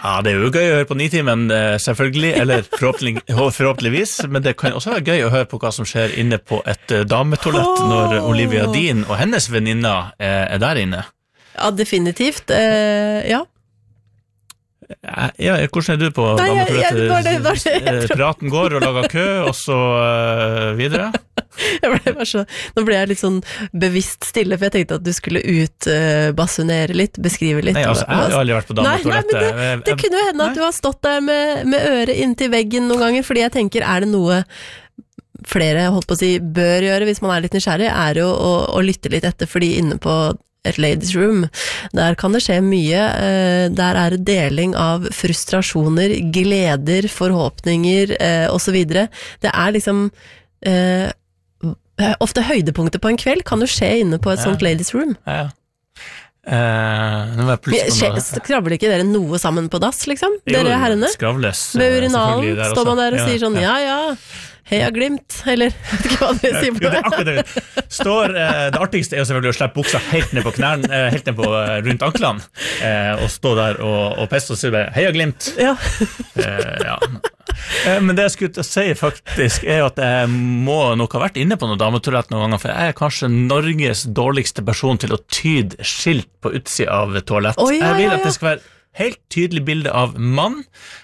Ja, det jo gøy å høre på Nitimen, selvfølgelig, eller forhåpentligvis, men det kan også være gøy å høre på hva som skjer inne på et dametoalett når Olivia Dean og hennes venninner der inne. Ja, definitivt. Ja. Ja, hvordan du på dametoalettet? Praten går og lager kø, og så videre? Nå ble jeg litt sånn bevisst stille, for jeg tenkte at du skulle utbasunere litt, beskrive litt. Nei, altså, jeg har aldri vært på dametoalettet. Nei, men det kunne jo hende at du har stått der med øret inntil veggen noen ganger, fordi jeg tenker, det noe flere, holdt på å si, bør gjøre hvis man litt nysgjerrig, jo å lytte litt etter, fordi inne på et ladies room, der kan det skje mye, der det deling av frustrasjoner, gleder, forhåpninger, og så videre. Det liksom ofte høydepunktet på en kveld kan jo skje inne på et sånt ladies room. Ja. Skravler ikke dere noe sammen på dass, liksom? Dere herrene? Skravles. Med urinalen står man der og sier sånn, ja, heia Glimt, eller vet ikke hva dere sier på det. Det artigste jo selvfølgelig å slippe buksa helt ned på knærne, helt ned på rundt anklene, og stå der og peste og si heia Glimt. Ja. Men det jeg skulle si faktisk at jeg må nok ha vært inne på noe dametoalett noen ganger, for jeg kanskje Norges dårligste person til å tyde skilt på utsida av toalett. Jeg vil at det skal være helt tydelig bilde av mann,